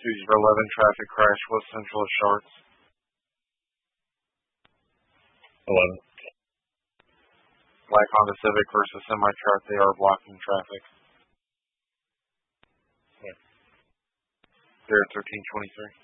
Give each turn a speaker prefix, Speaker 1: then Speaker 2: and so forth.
Speaker 1: 2011 traffic crash was Central Sharks.
Speaker 2: 11.
Speaker 1: Black Honda Civic versus semi-truck. They are blocking traffic.
Speaker 2: 0-13-23.